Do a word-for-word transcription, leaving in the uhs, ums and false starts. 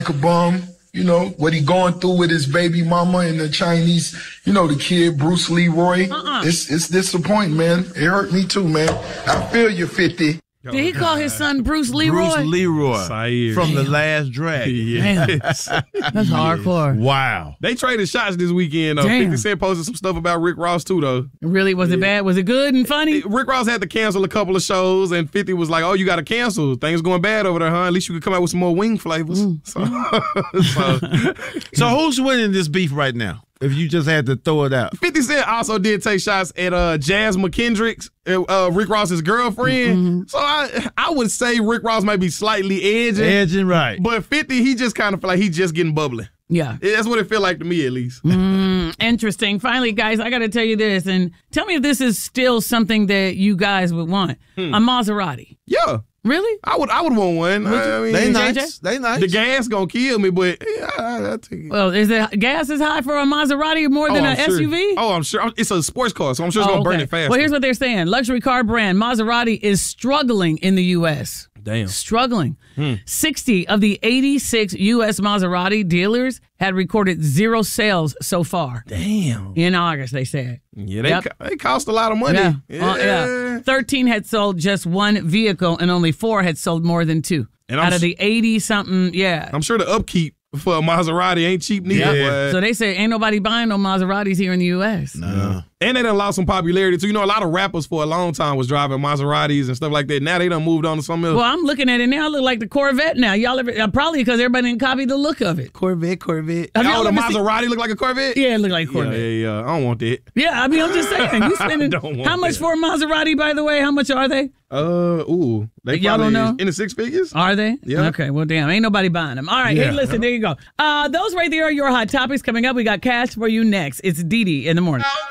a bum. You know, what he going through with his baby mama and the Chinese, you know, the kid, Bruce Leroy. Uh-uh. It's it's disappointing, man. It hurt me too, man. I feel you, fifty. Did he call his son Bruce Leroy? Bruce Leroy Saeed. from Damn. The Last Dragon. Yes. That's hardcore. Wow. They traded shots this weekend, though. Damn. fifty Cent posted some stuff about Rick Ross, too, though. Really? Was it Yeah. bad? Was it good and funny? Rick Ross had to cancel a couple of shows, and fifty was like, oh, you got to cancel. Things going bad over there, huh? At least you could come out with some more wing flavors. Mm. So, so, so who's winning this beef right now? If you just had to throw it out. fifty Cent also did take shots at uh, Jazz McKendrick's, uh, Rick Ross's girlfriend. Mm-hmm. So I I would say Rick Ross might be slightly edging. Edging, right. But fifty, he just kind of feel like he's just getting bubbly. Yeah. That's what it feel like to me, at least. Mm, interesting. Finally, guys, I got to tell you this, and tell me if this is still something that you guys would want. Hmm. A Maserati. Yeah. Really? I would I would want one. I mean, they nice. They nice. The gas gonna kill me, but yeah, I, I take it. Well, is the gas is high for a Maserati more than oh, an sure. S U V? Oh, I'm sure. It's a sports car, so I'm sure it's oh, gonna okay. burn it fast. Well, here's what they're saying. Luxury car brand Maserati is struggling in the U S Damn. Struggling. Hmm. sixty of the eighty-six U S Maserati dealers had recorded zero sales so far. Damn. In August, they said. Yeah, they, yep. co- they cost a lot of money. Yeah. Yeah. Uh, yeah. thirteen had sold just one vehicle, and only four had sold more than two. And out I'm of the eighty-something, yeah. I'm sure the upkeep for a Maserati ain't cheap neither. Yeah. So they say ain't nobody buying no Maseratis here in the U S No. And they done lost some popularity too. You know, a lot of rappers for a long time was driving Maseratis and stuff like that. Now they done moved on to something else. Well, I'm looking at it now. I look like the Corvette now. Y'all ever, uh, probably because everybody didn't copy the look of it. Corvette, Corvette. Have Oh, y'all the ever Maserati look like a Corvette? Yeah, it look like a Corvette. Yeah, yeah, yeah. I don't want that. Yeah, I mean, I'm just saying. You spending don't want how much that. for a Maserati, by the way? How much are they? Uh, ooh. They Y'all don't know? in the six figures? Are they? Yeah. Okay, well, damn. Ain't nobody buying them. All right, Yeah. hey, listen, there you go. Uh, those right there are your hot topics. Coming up, we got cash for you next. It's Dee Dee in the morning.